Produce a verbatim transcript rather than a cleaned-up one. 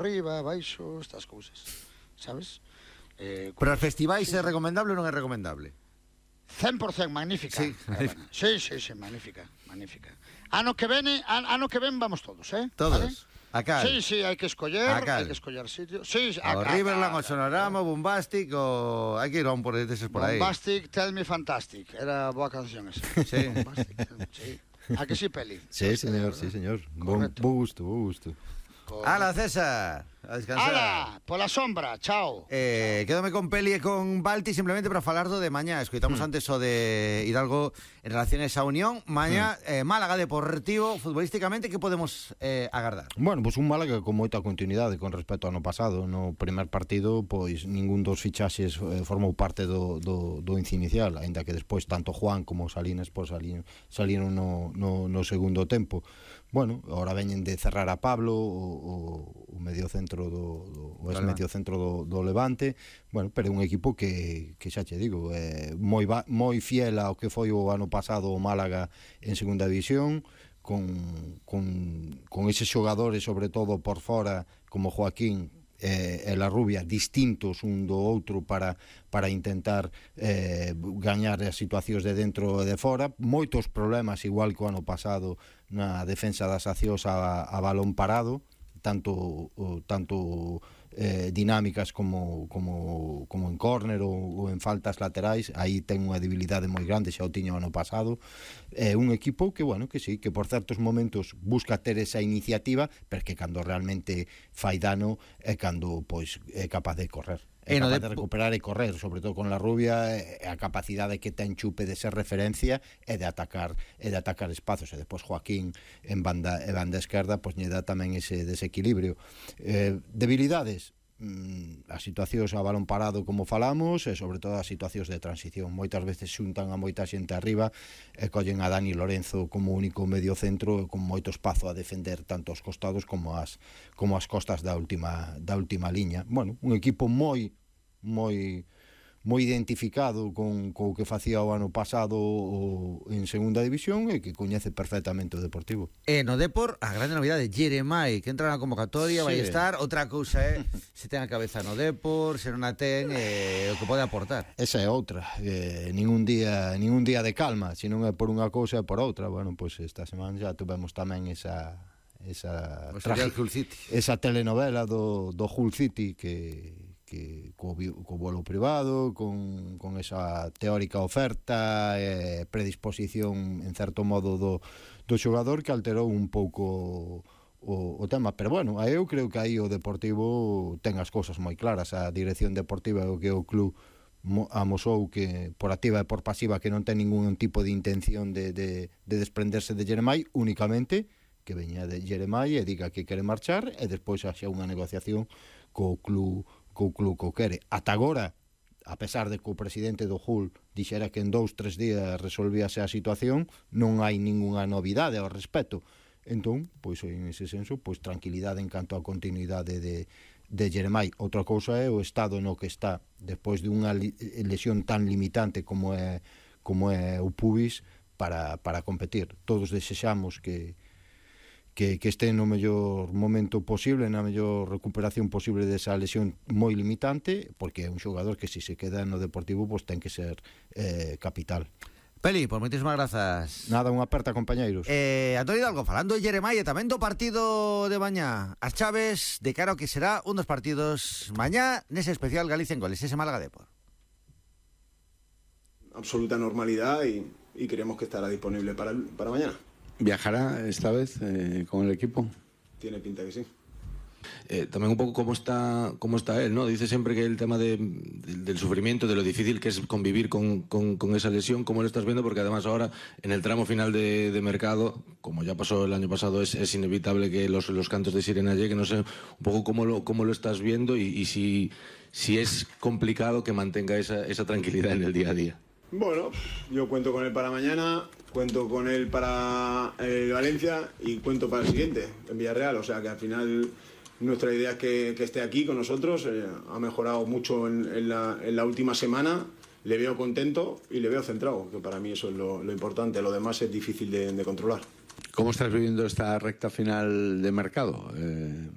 arriba, abaixo, estas cousas, sabes? Eh, Pero os festivais é recomendable ou non é recomendable? cen por cento magnífica. Sí, magnífica. Sí, sí, sí, magnífica, magnífica. Ano que vene, ano que ven vamos todos, eh? Todos. ¿Vale? A cal? Sí, sí, hai que escoller, hai que escoller sitio. Sí, o Riverland, o Sonorama, o Bombastic, o hai que ir a un por deses por aí. Bombastic, Tell Me Fantastic, era boa canción esa. Sí. Bombastic, sí. A que sí, Peli? Sí, señor, sí, señor. Bo gusto, bo gusto. Ala, César, a descansar. Ala, pola sombra, chao. Eh, quédome con Peli e con Balti simplemente para falar do de mañá. Escoitamos mm. antes o de Hidalgo en relación a esa unión. Mañá, mm. eh, Málaga Deportivo, futbolísticamente, que podemos eh, agardar? Bueno, pois pues un Málaga con moita continuidade con respecto ao ano pasado. No primer partido, pois ningún dos fichaxes eh, formou parte do, do, do inicio inicial, ainda que despois tanto Juan como Salinas pois, salín, salíron no, no, no segundo tempo. Bueno, ahora veñen de cerrar a Pablo, o, o medio centro do, do o ex medio centro do, do Levante. Bueno, pero é un equipo que, que xa che digo, é moi, moi fiel ao que foi o ano pasado o Málaga en segunda división, con, con, con eses xogadores, sobre todo por fora, como Joaquín e eh, La Rubia, distintos un do outro para, para intentar eh, gañar as situacións de dentro e de fora. Moitos problemas, igual que o ano pasado na defensa das accións a, a balón parado, tanto, o, tanto eh, dinámicas como, como, como en córner ou, ou en faltas laterais. Aí ten unha debilidade moi grande, xa o tiña o ano pasado. É eh, un equipo que, bueno, que sí, que por certos momentos busca ter esa iniciativa, pero que cando realmente fai dano é cando pois é capaz de correr. É capaz de recuperar e correr, sobre todo con La Rubia, a capacidade que ten Chupe de ser referencia e de atacar e de atacar espazos, e despois Joaquín en banda e banda esquerda, pois lle dá tamén ese desequilibrio. Eh, debilidades, mm, as situacións a balón parado, como falamos, e sobre todo as situacións de transición. Moitas veces xuntan a moita xente arriba e collen a Dani Lorenzo como único medio centro, con moito espazo a defender tanto os costados como as como as costas da última da última liña. Bueno, un equipo moi moi moi identificado con co que facía o ano pasado o, en segunda división, e que coñece perfectamente o Deportivo. E no Depor, a grande novidade, Jeremai, que entra na convocatoria, sí. Vai estar. Outra cousa é se ten a cabeza no Depor, se non a ten, eh, o que pode aportar. Esa é outra, eh, ningún día ningún día de calma, se non é por unha cousa é por outra. Bueno, pois pues esta semana já tuvemos tamén esa esa traje, Hull City. Esa telenovela do, do Hull City que que co, co vuelo privado, con, con esa teórica oferta e predisposición en certo modo do, do xogador, que alterou un pouco o, o tema. Pero bueno, eu creo que aí o Deportivo ten as cousas moi claras. A dirección deportiva, o que o club amosou que por activa e por pasiva que non ten ningún tipo de intención de, de, de desprenderse de Jeremai, únicamente que veña de Jeremai e diga que quere marchar, e despois haxa unha negociación co club co club co quere. Ata agora, a pesar de que o presidente do Hull dixera que en dous, tres días resolvíase a situación, non hai ningunha novidade ao respecto. Entón, pois en ese senso, pois tranquilidade en canto a continuidade de, de Jeremai. Outra cousa é o estado no que está despois de unha lesión tan limitante como é como é o pubis para, para competir. Todos desexamos que Que, que este no mellor momento posible, na mellor recuperación posible desa lesión moi limitante, porque é un xogador que se se queda no Deportivo pois ten que ser eh, capital. Peli, por moitísimas grazas. Nada, unha aperta, compañeiros. Eh, Antonio Hidalgo, falando de Jeremai e tamén do partido de mañá, as chaves de cara ao que será un dos partidos mañá nese especial Galicia en Goles, ese Málaga Depor. Absoluta normalidad y, y creemos que estará disponible para, para mañana. ¿Viajará esta vez eh, con el equipo? Tiene pinta que sí. Eh, también un poco cómo está, cómo está él, ¿no? Dice siempre que el tema de, de, del sufrimiento, de lo difícil que es convivir con, con, con esa lesión, ¿cómo lo estás viendo? Porque además ahora, en el tramo final de, de mercado, como ya pasó el año pasado, es, es inevitable que los, los cantos de sirena lleguen. No sé, un poco cómo lo, cómo lo estás viendo y, y si, si es complicado que mantenga esa, esa tranquilidad en el día a día. Bueno, yo cuento con él para mañana, cuento con él para eh, Valencia y cuento para el siguiente, en Villarreal. O sea que al final nuestra idea es que, que esté aquí con nosotros. Eh, ha mejorado mucho en, en, la, en la última semana, le veo contento y le veo centrado, que para mí eso es lo, lo importante. Lo demás es difícil de, de controlar. ¿Cómo estás viviendo esta recta final de mercado? Eh,